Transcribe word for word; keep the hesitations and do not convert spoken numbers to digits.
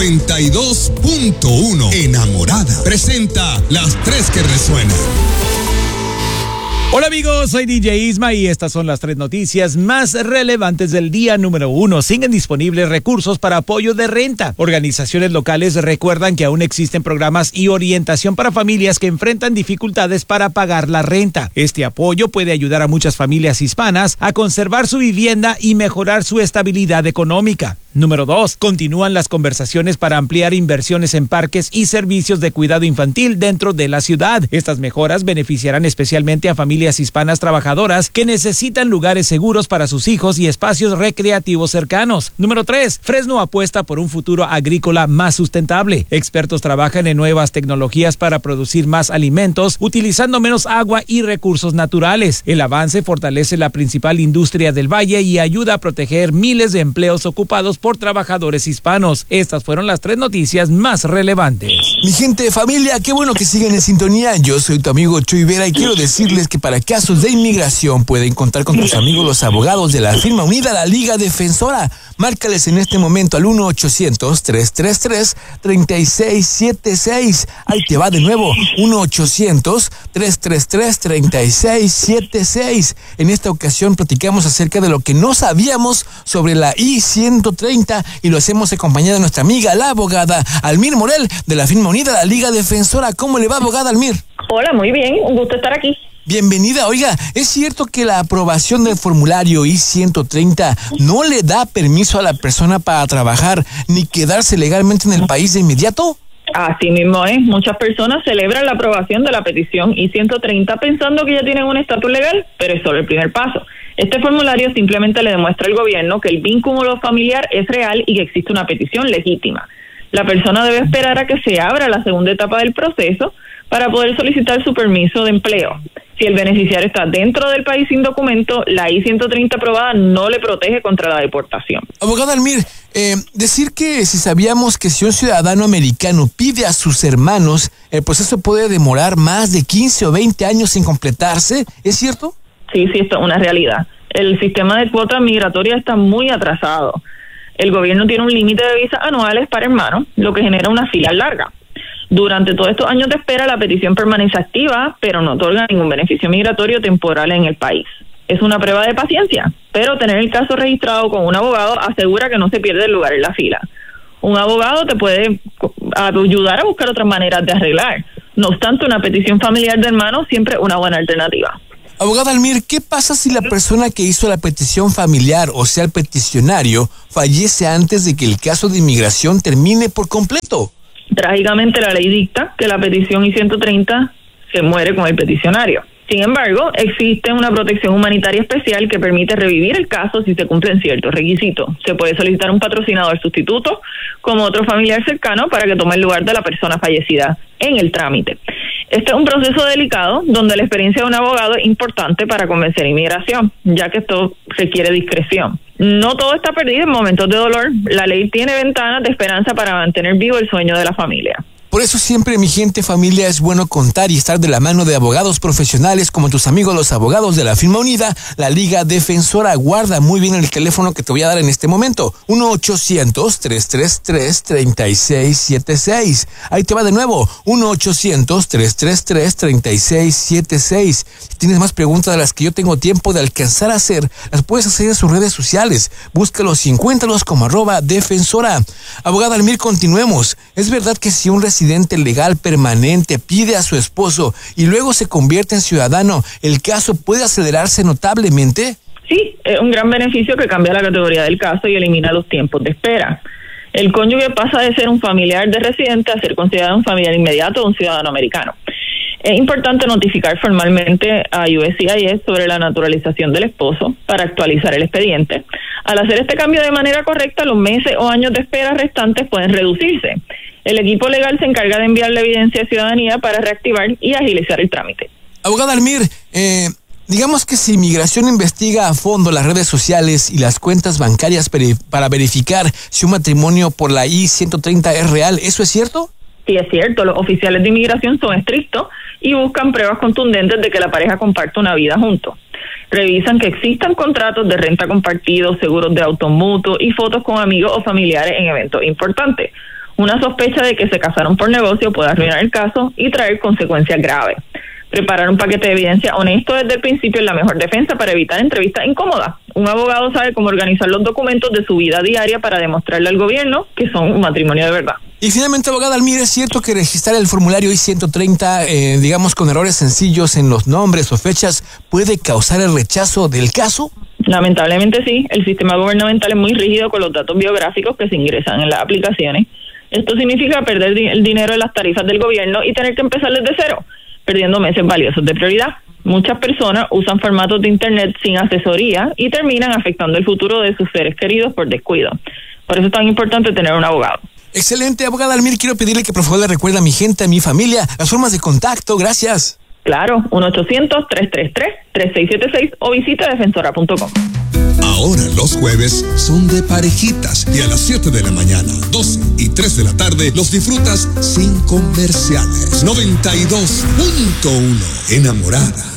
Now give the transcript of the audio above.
noventa y dos punto uno. Enamorada presenta las tres que resuenan. Hola amigos, soy D J Isma y estas son las tres noticias más relevantes del día. Número uno, siguen disponibles recursos para apoyo de renta. Organizaciones locales recuerdan que aún existen programas y orientación para familias que enfrentan dificultades para pagar la renta. Este apoyo puede ayudar a muchas familias hispanas a conservar su vivienda y mejorar su estabilidad económica. Número dos, continúan las conversaciones para ampliar inversiones en parques y servicios de cuidado infantil dentro de la ciudad. Estas mejoras beneficiarán especialmente a familias hispanas trabajadoras que necesitan lugares seguros para sus hijos y espacios recreativos cercanos. Número tres, Fresno apuesta por un futuro agrícola más sustentable. Expertos trabajan en nuevas tecnologías para producir más alimentos utilizando menos agua y recursos naturales. El avance fortalece la principal industria del valle y ayuda a proteger miles de empleos ocupados por trabajadores hispanos. Estas fueron las tres noticias más relevantes. Mi gente de familia, qué bueno que siguen en sintonía. Yo soy tu amigo Chuy Vera y quiero decirles que para casos de inmigración pueden contar con tus amigos los abogados de la firma unida La Liga Defensora. Márcales en este momento al uno ochocientos, tres tres tres, tres seis siete seis. Ahí te va de nuevo, uno ochocientos, tres tres tres, tres seis siete seis. En esta ocasión platicamos acerca de lo que no sabíamos sobre la I ciento treinta y lo hacemos acompañada de nuestra amiga, la abogada Almir Morel, de la firma unida La Liga Defensora. ¿Cómo le va, abogada Almir? Hola, muy bien, un gusto estar aquí. Bienvenida. Oiga, ¿es cierto que la aprobación del formulario I ciento treinta no le da permiso a la persona para trabajar ni quedarse legalmente en el país de inmediato? Así mismo es. Muchas personas celebran la aprobación de la petición I ciento treinta pensando que ya tienen un estatus legal, pero es solo el primer paso. Este formulario simplemente le demuestra al gobierno que el vínculo familiar es real y que existe una petición legítima. La persona debe esperar a que se abra la segunda etapa del proceso para poder solicitar su permiso de empleo. Si el beneficiario está dentro del país sin documento, la I ciento treinta aprobada no le protege contra la deportación. Abogada Almir, eh, decir que si sabíamos que si un ciudadano americano pide a sus hermanos, el proceso puede demorar más de quince o veinte años en completarse, ¿es cierto? Sí, sí, esto es una realidad. El sistema de cuotas migratorias está muy atrasado. El gobierno tiene un límite de visas anuales para hermanos, lo que genera una fila larga. Durante todos estos años de espera, la petición permanece activa, pero no otorga ningún beneficio migratorio temporal en el país. Es una prueba de paciencia, pero tener el caso registrado con un abogado asegura que no se pierde el lugar en la fila. Un abogado te puede ayudar a buscar otras maneras de arreglar. No obstante, una petición familiar de hermanos siempre es una buena alternativa. Abogada Almir, ¿qué pasa si la persona que hizo la petición familiar, o sea el peticionario, fallece antes de que el caso de inmigración termine por completo? Trágicamente, la ley dicta que la petición I ciento treinta se muere con el peticionario. Sin embargo, existe una protección humanitaria especial que permite revivir el caso si se cumplen ciertos requisitos. Se puede solicitar un patrocinador sustituto como otro familiar cercano para que tome el lugar de la persona fallecida en el trámite. Este es un proceso delicado donde la experiencia de un abogado es importante para convencer a inmigración, ya que esto requiere discreción. No todo está perdido en momentos de dolor. La ley tiene ventanas de esperanza para mantener vivo el sueño de la familia. Por eso siempre, mi gente familia, es bueno contar y estar de la mano de abogados profesionales como tus amigos los abogados de la firma unida, la Liga Defensora. Guarda muy bien el teléfono que te voy a dar en este momento, uno ochocientos, tres tres tres, tres seis siete seis. Ahí te va de nuevo, uno ochocientos, tres tres tres, tres seis siete seis. Si tienes más preguntas de las que yo tengo tiempo de alcanzar a hacer, las puedes hacer en sus redes sociales. Búscalos y encuéntralos como arroba defensora. Abogada Almir, continuemos. ¿Es verdad que si un residente legal permanente pide a su esposo y luego se convierte en ciudadano, el caso puede acelerarse notablemente? Sí, es un gran beneficio que cambia la categoría del caso y elimina los tiempos de espera. El cónyuge pasa de ser un familiar de residente a ser considerado un familiar inmediato de un ciudadano americano. Es importante notificar formalmente a U S C I S sobre la naturalización del esposo para actualizar el expediente. Al hacer este cambio de manera correcta, los meses o años de espera restantes pueden reducirse. El equipo legal se encarga de enviar la evidencia de ciudadanía para reactivar y agilizar el trámite. Abogada Almir, eh, digamos que si Migración investiga a fondo las redes sociales y las cuentas bancarias para verificar si un matrimonio por la I ciento treinta es real, ¿eso es cierto? Sí, es cierto. Los oficiales de inmigración son estrictos y buscan pruebas contundentes de que la pareja comparte una vida juntos. Revisan que existan contratos de renta compartidos, seguros de auto mutuo y fotos con amigos o familiares en eventos importantes. Una sospecha de que se casaron por negocio puede arruinar el caso y traer consecuencias graves. Preparar un paquete de evidencia honesto desde el principio es la mejor defensa para evitar entrevistas incómodas. Un abogado sabe cómo organizar los documentos de su vida diaria para demostrarle al gobierno que son un matrimonio de verdad. Y finalmente, abogada Almir, ¿es cierto que registrar el formulario I ciento treinta, eh, digamos con errores sencillos en los nombres o fechas, puede causar el rechazo del caso? Lamentablemente sí, el sistema gubernamental es muy rígido con los datos biográficos que se ingresan en las aplicaciones. Esto significa perder el dinero de las tarifas del gobierno y tener que empezar desde cero, perdiendo meses valiosos de prioridad. Muchas personas usan formatos de internet sin asesoría y terminan afectando el futuro de sus seres queridos por descuido. Por eso es tan importante tener un abogado. Excelente, abogada Almir, quiero pedirle que por favor le recuerde a mi gente, a mi familia, las formas de contacto. Gracias. Claro, uno ochocientos, tres tres tres, tres seis siete seis o visita defensora punto com. Ahora los jueves son de parejitas y a las siete de la mañana, doce y tres de la tarde los disfrutas sin comerciales. noventa y dos punto uno Enamorada.